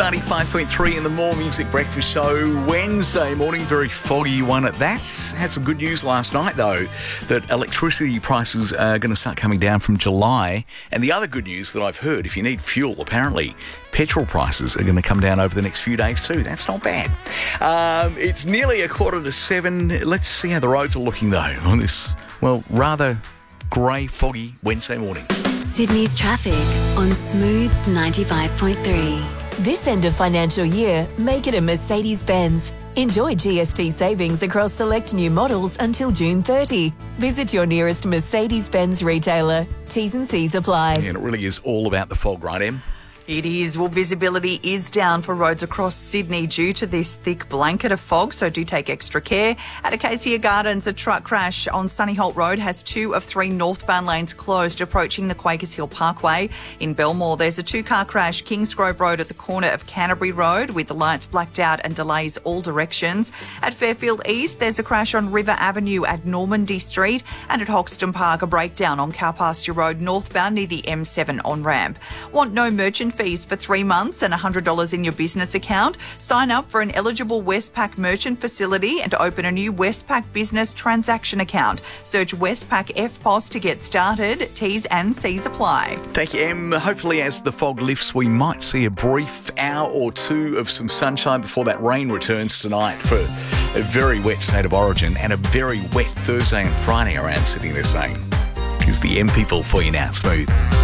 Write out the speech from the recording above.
95.3 in the More Music Breakfast Show. Wednesday morning, very foggy one at that. Had some good news last night, though, that electricity prices are going to start coming down from July. And the other good news that I've heard, if you need fuel, apparently petrol prices are going to come down over the next few days too. That's not bad. It's nearly 6:45. Let's see how the roads are looking, though, on this, well, rather grey, foggy Wednesday morning. Sydney's traffic on Smooth 95.3. This end of financial year, make it a Mercedes-Benz. Enjoy GST savings across select new models until June 30. Visit your nearest Mercedes-Benz retailer. T's and C's apply. Yeah, and it really is all about the fog, right, Em? It is. Well, visibility is down for roads across Sydney due to this thick blanket of fog, so do take extra care. At Acacia Gardens, a truck crash on Sunny Holt Road has 2 of 3 northbound lanes closed approaching the Quakers Hill Parkway. In Belmore, there's a 2-car crash, Kingsgrove Road at the corner of Canterbury Road, with the lights blacked out and delays all directions. At Fairfield East, there's a crash on River Avenue at Normandy Street, and at Hoxton Park, a breakdown on Cowpasture Road northbound near the M7 on-ramp. Want no merchant fees for 3 months and $100 in your business account? Sign up for an eligible Westpac merchant facility and open a new Westpac business transaction account. Search Westpac FPOS to get started. T's and C's apply. Thank you, Em. Hopefully, as the fog lifts, we might see a brief hour or two of some sunshine before that rain returns tonight for a very wet state of origin and a very wet Thursday and Friday around Sydney, they're saying. Here's the M people for you now, Smooth.